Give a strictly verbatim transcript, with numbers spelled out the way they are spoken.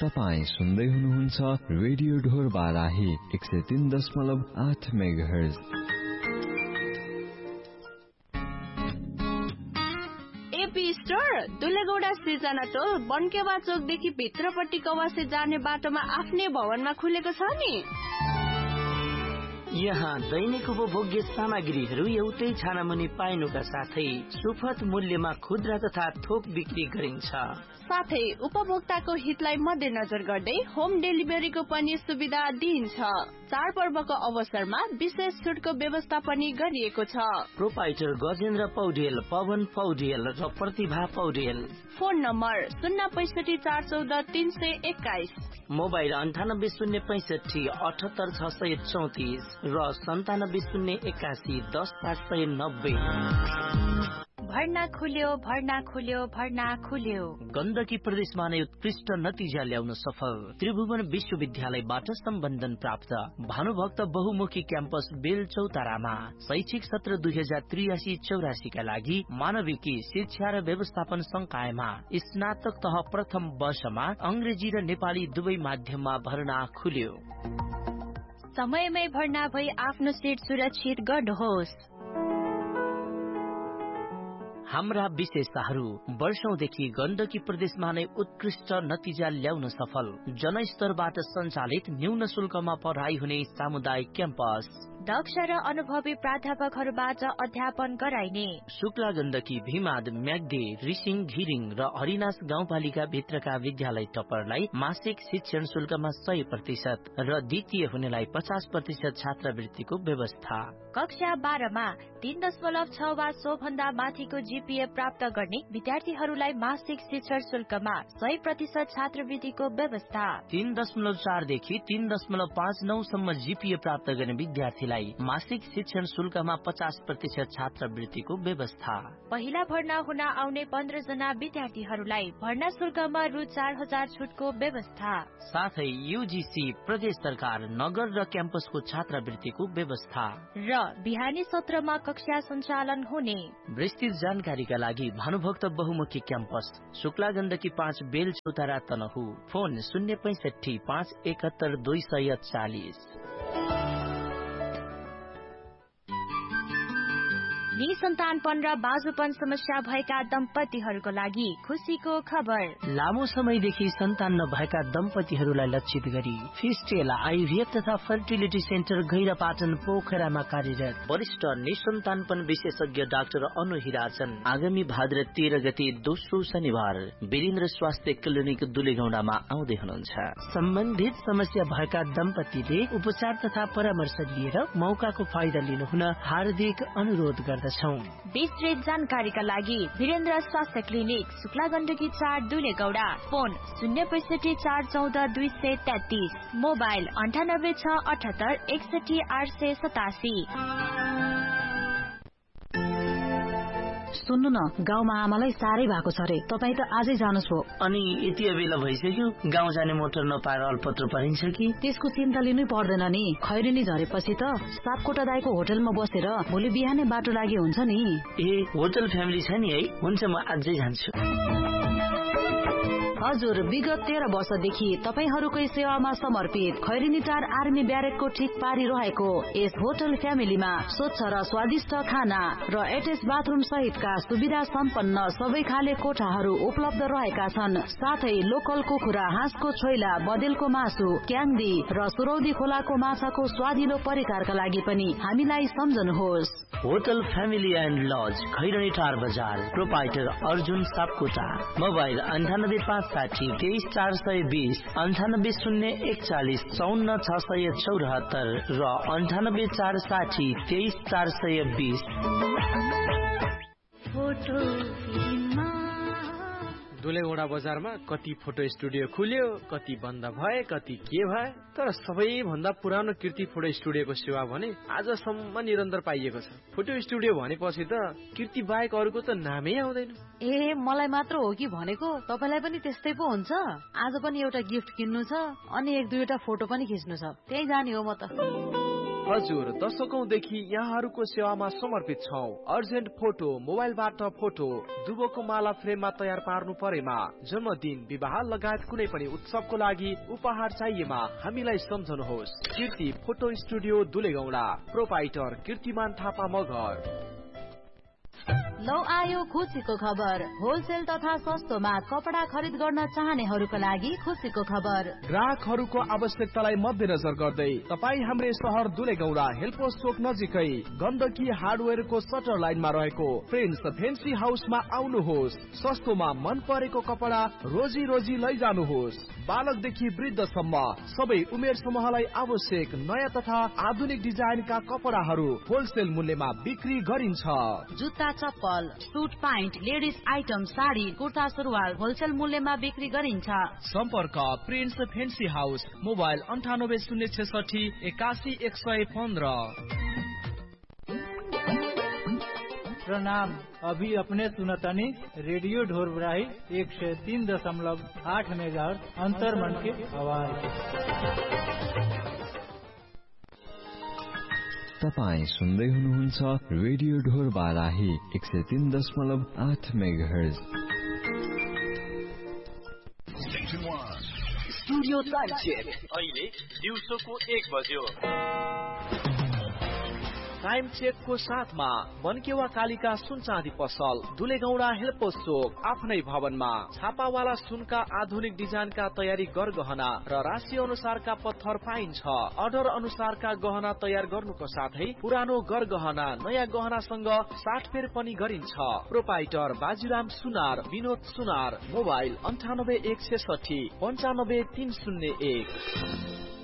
तपाईँ सुन्दै हुनुहुन्छ रेडियो ढोर बाराही एक सय तीन दशमलव आठ मेगाहर्ज। एपी स्टोर दुलेगौडा सिर्जना टोल बनकेवा चोकदेखि भित्रपट्टि कवासे जाने बाटोमा आफ्नै भवनमा खुलेको छ नि। यहाँ दैनिक उपभोग्य सामग्रीहरू एउटै छानामुनि पाइनुका साथै सुपथ मूल्यमा खुद्रा तथा थोक बिक्री गरिन्छ। साथै उपभोक्ताको हितलाई मध्यनजर गर्दै होम डेलिभरीको पनि सुविधा दिइन्छ। चाडपर्वको अवसरमा विशेष छुटको व्यवस्था पनि गरिएको छ। प्रोपाइटर गजेन्द्र पौडेल, पवन पौडेल र प्रतिभा पौडेल। फोन नम्बर शून्य पैसठी चार चौध तीन सय एक्काइस, मोबाइल अन्ठानब्बे शून्य पैसठी अठहत्तर छ सय चौतिस र सन्तानब्बे शून्य एकासी दस पाँच सय नब्बे। भर्ना खुल्यो भर्ना खुल्यो भर्ना खुल्यो। गण्डकी प्रदेशमा नै उत्कृष्ट नतिजा ल्याउन सफल त्रिभुवन विश्वविद्यालयबाट सम्बन्धन प्राप्त भानुभक्त बहुमुखी क्याम्पस बेल चौतारामा शैक्षिक सत्र दुई हजार त्रियासी चौरासी का लागि मानविकी शिक्षा र व्यवस्थापन संकायमा स्नातक तह प्रथम वर्षमा अंग्रेजी र नेपाली दुवै माध्यममा भर्ना खुल्यो। समयमै भर्ना भई आफ्नो सिट सुरक्षित गर्नुहोस्। हाम्रा विशेषताहरू वर्षौंदेखि गण्डकी प्रदेशमा नै उत्कृष्ट नतिजा ल्याउन सफल जनस्तरबाट सञ्चालित न्यून शुल्कमा पढाइ हुने सामुदायिक क्याम्पस, दक्ष र अनुभवी प्राध्यापकहरूबाट अध्यापन गराइने शुक्ला गण्डकी, भीमाद, म्याग्दी, रिसिङ, घिरिङ र हरिनास गाउँपालिका भित्रका विद्यालय टपरलाई मासिक शिक्षण शुल्कमा सय प्रतिशत र द्वितीय हुनेलाई पचास प्रतिशत छात्रवृत्तिको व्यवस्था। कक्षा बाह्रमा तीन दशमलव छ वा सो भन्दा माथिको जीपीए प्राप्त गर्ने विद्यार्थीहरूलाई मासिक शिक्षण शुल्कमा सय प्रतिशत छात्रवृत्तिको व्यवस्था। तीन दशमलव चारदेखि तीन दशमलव पाँच नौ सम्म जीपीए प्राप्त गर्ने विद्यार्थीलाई मासिक शिक्षण शुल्कमा पचास प्रतिशत छात्रवृत्तिको व्यवस्था। पहिला भर्ना हुन आउने पन्ध्र जना विद्यार्थीहरूलाई भर्ना शुल्कमा रु चार हजार छुटको व्यवस्था। साथै यूजीसी, प्रदेश सरकार, नगर र क्याम्पसको छात्रवृत्तिको व्यवस्था र बिहानी सत्रमा कक्षा सञ्चालन हुने। विस्तृत जानकारीका लागि भानुभक्त बहुमुखी क्याम्पस शुक्ला गण्डकी पाँच बेल चौतारा तनहु। फोन शून्य पैसठी पाँच एकहत्तर दुई सय चालिस। निसन्तानपन र बाजुपन समस्या भएका दम्पतिहरूको लागि खुसीको खबर। लामो समयदेखि सन्तान नभएका दम्पतिहरूलाई लक्षित गरी फिस्टेल आईभीएफ तथा फर्टिलिटी सेन्टर गैरापाटन पोखरामा कार्यरत वरिष्ठ निसन्तानपन विशेषज्ञ डाक्टर अनु हिराचन आगामी भाद्र तेह्र गते दोस्रो शनिबार वीरेन्द्र स्वास्थ्य क्लिनिक दुलेगौडामा आउँदै हुनुहुन्छ। सम्बन्धित समस्या भएका दम्पतिले उपचार तथा परामर्श लिएर मौकाको फाइदा लिनुहुन हार्दिक अनुरोध गर्दछौं। विस्तृत जानकारीका लागि वीरेन्द्र स्वास्थ्य क्लिनिक शुक्ला गण्डकी चार दुलेगौडा। फोन शून्य पैसठी चार चौध दुई सय तेत्तीस, मोबाइल अन्ठानब्बे छ अठहत्तर एकसठी आठ सय सतासी। सुन्नु न, गाउँमा आमालाई साह्रै भएको छ रे, तपाईँ त आजै जानुहोस् हो। अनि यति बेला भइसक्यो, गाउँ जाने मोटर नपाएर अल्पत्र परिन्छ कि? त्यसको चिन्ता लिनै पर्दैन नि। खैरेनी झरेपछि त सापकोटा दाइको होटलमा बसेर भोलि बिहानै बाटो लागि हुन्छ नि। ए, होटल फ्यामिली छ नि है? हुन्छ, म आजै जान्छु। हजुर, विगत तेह्र वर्षदेखि तपाईहरूकै सेवामा समर्पित खैरेनी टार आर्मी ब्यारेकको ठिक पारी रहेको यस होटल फ्यामिलीमा स्वच्छ र स्वादिष्ट खाना र एटेच बाथरुम सहितका सुविधा सम्पन्न सबै खाले कोठाहरू उपलब्ध रहेका छन्। साथै लोकल कुखुरा, हाँसको छोइला, बदेलको मासु, क्याङ्दी र सुरौदी खोलाको माछाको स्वादिलो परिकारका लागि पनि हामीलाई सम्झनुहोस्। Hotel family and lodge, Khaireni टार बजार, प्रोपाइटर अर्जुन सापकोटा। मोबाइल अन्ठानब्बे पाँच साठी तेइस चार सय बीस, अन्ठानब्बे शून्य एकचालिस चौन्न छ सय चौरात्तर र अन्ठानब्बे चार साठी तेइस चार सय बीस। दुलेगौडा बजारमा कति फोटो स्टुडियो खुल्यो, कति बन्द भए, कति के भए, तर सबैभन्दा पुरानो कीर्ति फोटो स्टुडियोको सेवा भने आजसम्म निरन्तर पाइएको छ। फोटो स्टुडियो भनेपछि त कीर्ति बाहेक अरूको त नामै आउँदैन। ए, मलाई मात्र हो कि भनेको? तपाईलाई पनि त्यस्तै पो हुन्छ? आज पनि एउटा गिफ्ट किन्नु छ अनि एक दुईवटा फोटो पनि खिच्नु छ, त्यही जाने हो म त। हजुर, दशकौंदेखि यहाँहरूको सेवामा समर्पित छौं। अर्जेन्ट फोटो, मोबाइलबाट फोटो, दुबोको माला फ्रेममा तयार पार्नु परेमा, जन्मदिन, विवाह लगायत कुनै पनि उत्सवको लागि उपहार चाहिएमा हामीलाई सम्झनुहोस्। कीर्ति फोटो स्टुडियो दुलेगौडा, प्रोपाइटर कीर्तिमान थापा मगर। लौ आयो खुसीको खबर। होलसेल तथा सस्तोमा कपडा खरिद गर्न चाहनेहरूका लागि खुसीको खबर। ग्राहकहरूको आवश्यकतालाई मध्यनजर गर्दै तपाई हाम्रो शहर दुलेगौडा हेल्पोस चोक नजिकै गण्डकी हार्डवेयरको सटर लाइनमा रहेको प्रिन्स फेन्सी हाउसमा आउनुहोस्। सस्तोमा मन परेको कपडा रोजी रोजी लैजानुहोस्। बालकदेखि वृद्धसम्म सबै उमेर समूहलाई आवश्यक नयाँ तथा आधुनिक डिजाइनका कपडाहरू होलसेल मूल्यमा बिक्री गरिन्छ। जुत्ता, चप्पल, suit pant, ladies item, sari, kurta सुरुवाल होलसेल मूल्यमा बिक्री गरिन्छ। सम्पर्क प्रिन्स फेन्सी हाउस, मोबाइल अन्ठानब्बे शून्य छेसठी एकासी एक सय पन्ध्र। प्रणाम, अभी अपने सुनतनी रेडियो ढोरबराही एक सौ तीन दशमलव आठ मेगाहर्ट्ज अंतरमन के आवाज। तपाईँ सुन्दै हुनुहुन्छ रेडियो ढोरबराही एक सय तीन दशमलव आठ मेगाहर्ज। स्टुडियो टाइम चेक अहिले दिउँसोको एक बज्यो। टाइम चेकको साथमा बनकेवा कालिका सुन चाँदी पसल, दुलेगौडा हेल्पोस चोक, आफ्नै भवनमा छापावाला सुनका आधुनिक डिजाइनका तयारी गरगहना र राशि अनुसारका पत्थर पाइन्छ। अर्डर अनुसारका गहना तयार गर्नुको साथै पुरानो गरगहना नयाँ गहनासँग साटफेर पनि गरिन्छ। प्रोपाइटर बाजीराम सुनार, विनोद सुनार, मोबाइल अन्ठानब्बे एक छेसठी पन्चानब्बे तीन शून्य एक।